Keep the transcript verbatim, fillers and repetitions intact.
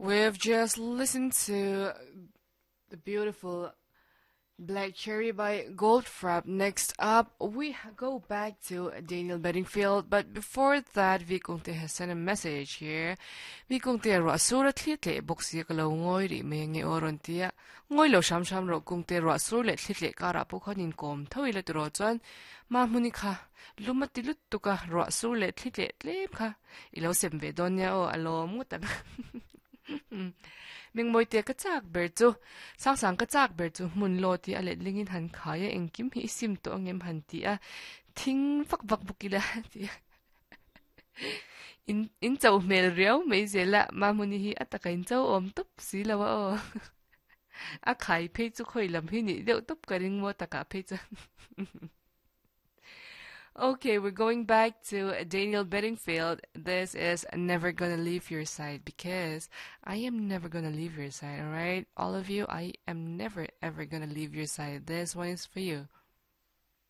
We've just listened to the beautiful Black Cherry by Goldfrapp. Next up, we go back to Daniel Bedingfield, but before that, vi kong te has sent a message here. Vi kong te ro sura tlitle boxi ka lo ngoi ri me nge oron tia. Ngoi lo sham sham ro kong te ro sura le tlitle ka ra po khanin kom thawi le tro chuan ma muni kha lumati lut tu ka ro sura le tlitle tlem kha ilo sem ve donya o alo mu ta Ming moi te ka chak ber chu sang sang ka chak ber chu mun lo ti ale lingin han khaya engkim hi sim to ngem han ti a thing fak vak bukila ti in in chau mel riau mei zela ma muni hi ataka in chau om tup si lawa o a khai phe chu khoi lam hi ni deu tup karing mo taka phe chu Okay, we're going back to Daniel Bedingfield. This is Never Gonna Leave Your Side, because I am never gonna leave your side, alright? All of you, I am never ever gonna leave your side. This one is for you.